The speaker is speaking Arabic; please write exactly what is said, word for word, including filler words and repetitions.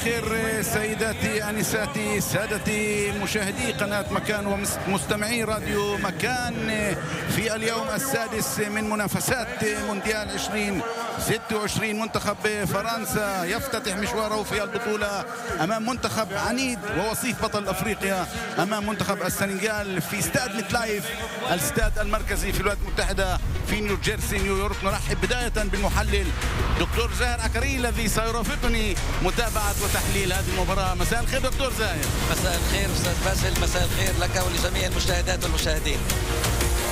الخير سيداتي أنساتي سادتي مشاهدي قناة مكان ومستمعي راديو مكان في اليوم السادس من منافسات مونديال ألفين وستة وعشرين. منتخب فرنسا يفتتح مشواره في البطولة أمام منتخب عنيد ووصيف بطل أفريقيا أمام منتخب السنغال في استاد ميتلايف، الاستاد المركزي في الولايات المتحدة في نيوجيرسي نيويورك. نرحب بداية بالمحلل دكتور زاهر عكري الذي سيرافقني متابعة وتحليل هذه المباراة. مساء الخير دكتور زاهر. مساء الخير أستاذ باسل، مساء الخير لك ولجميع المشاهدات والمشاهدين.